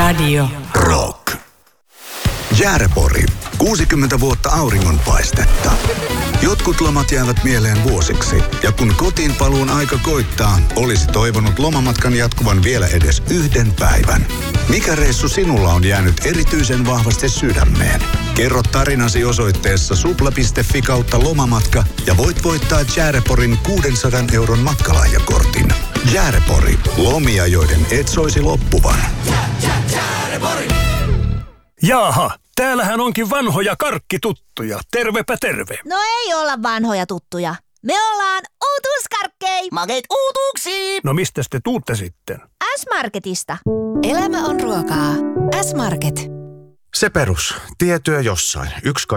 Radio Rock. Jäärepori. 60 vuotta auringonpaistetta. Jotkut lomat jäävät mieleen vuosiksi. Ja kun kotiin paluun aika koittaa, olisi toivonut lomamatkan jatkuvan vielä edes yhden päivän. Mikä reissu sinulla on jäänyt erityisen vahvasti sydämeen? Kerro tarinasi osoitteessa supla.fi/lomamatka ja voit voittaa Jääreporin 600 € matkalahjakortin. Jäärepori. Lomia, joiden et soisi loppuvan. Jaaha, täällähän onkin vanhoja karkkituttuja. Tervepä terve. No ei olla vanhoja tuttuja. Me ollaan uutuuskarkkei. Makeet uutuuksiin! No mistä te tuutte sitten? S-Marketista. Elämä on ruokaa. S-Market. Se perus. Tietyö jossain.